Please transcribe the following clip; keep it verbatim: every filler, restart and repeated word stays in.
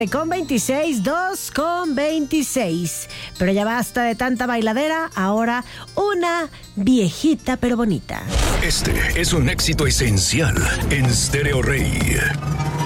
Con veintiséis, dos con veintiséis. Pero ya basta de tanta bailadera, ahora una viejita pero bonita. Este es un éxito esencial en Stereo Rey.